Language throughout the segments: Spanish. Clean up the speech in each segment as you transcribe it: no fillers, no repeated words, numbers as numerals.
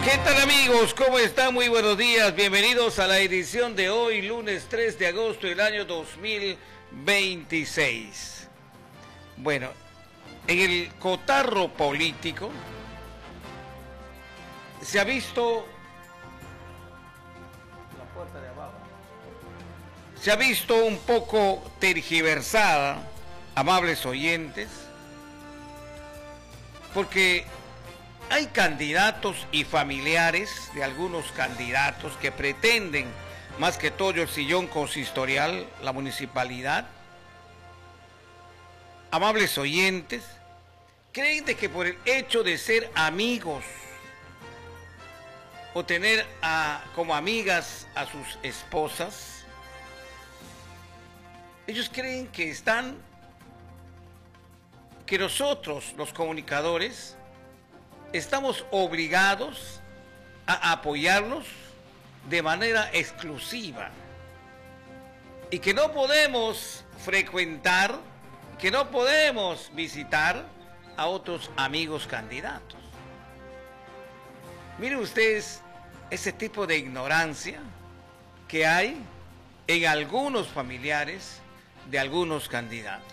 ¿Qué tal amigos? ¿Cómo están? Muy buenos días. Bienvenidos a la edición de hoy, lunes 3 de agosto del año 2026. Bueno, en el cotarro político se ha visto... La puerta de abajo. Se ha visto un poco tergiversada, amables oyentes, porque hay candidatos y familiares de algunos candidatos que pretenden, más que todo el sillón consistorial, la municipalidad. Amables oyentes, creen de que por el hecho de ser amigos o tener como amigas a sus esposas, ellos creen que nosotros, los comunicadores, estamos obligados a apoyarlos de manera exclusiva y que no podemos frecuentar, que no podemos visitar a otros amigos candidatos. Miren ustedes ese tipo de ignorancia que hay en algunos familiares de algunos candidatos.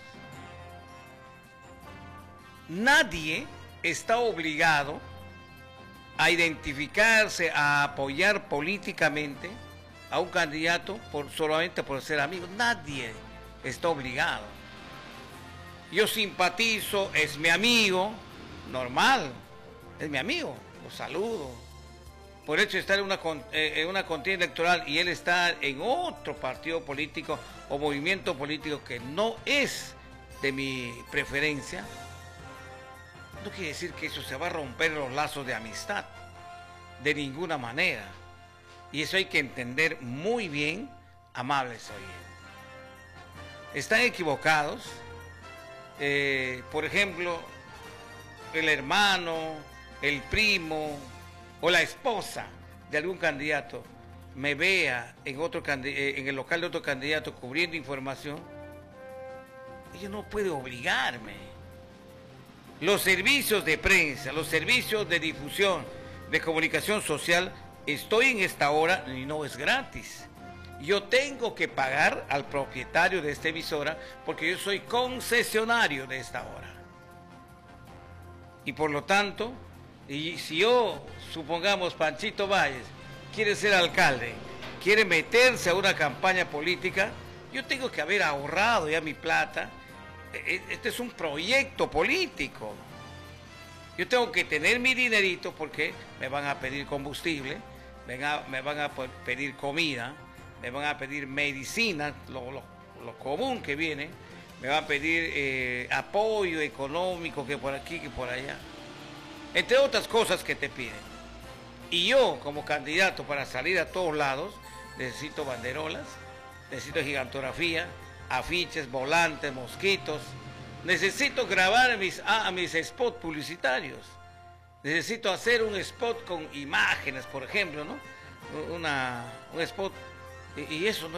Nadie está obligado a identificarse, a apoyar políticamente a un candidato solamente por ser amigo. Nadie está obligado. Yo simpatizo, es mi amigo, normal, es mi amigo, lo saludo. Por el hecho de estar en una contienda electoral y él está en otro partido político o movimiento político que no es de mi preferencia, no quiere decir que eso se va a romper los lazos de amistad, de ninguna manera. Y eso hay que entender muy bien, amables oyentes. Están equivocados. Por ejemplo, el hermano, el primo o la esposa de algún candidato me vea en el local de otro candidato cubriendo información, ella no puede obligarme. Los servicios de prensa, los servicios de difusión, de comunicación social, estoy en esta hora y no es gratis. Yo tengo que pagar al propietario de esta emisora porque yo soy concesionario de esta hora. Y por lo tanto, y si yo, supongamos, Panchito Valles, quiere ser alcalde, quiere meterse a una campaña política, yo tengo que haber ahorrado ya mi plata. Este es un proyecto político. Yo tengo que tener mi dinerito porque me van a pedir combustible, me van a pedir comida, me van a pedir medicina, lo común que viene, me van a pedir apoyo económico que por aquí, que por allá, entre otras cosas que te piden. Y yo, como candidato para salir a todos lados, necesito banderolas, necesito gigantografía, afiches, volantes, mosquitos. Necesito grabar mis spots publicitarios. Necesito hacer un spot con imágenes, por ejemplo, ¿no? Un spot. Y eso no